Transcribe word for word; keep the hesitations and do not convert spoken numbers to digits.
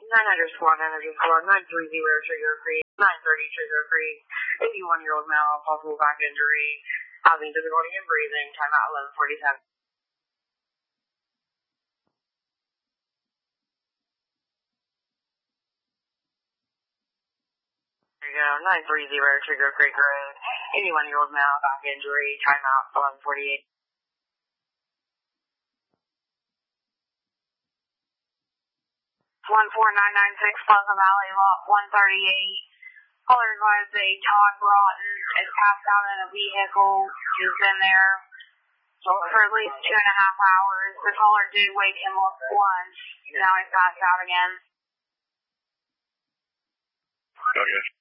nine underscore nine underscore nine three zero Trigger Creek, nine thirty Trigger Creek, eighty-one-year-old male, possible back injury, having difficulty in breathing, time out eleven forty-seven. There you go, nine three zero Trigger Creek Road, eighty-one-year-old male, back injury, time out eleven forty-eight. one four nine nine six Pleasant Valley, lot one thirty-eight. Caller advised a Todd Broughton is passed out in a vehicle. He's been there for at least two and a half hours. The caller did wake him up once. Now he's passed out again. Okay.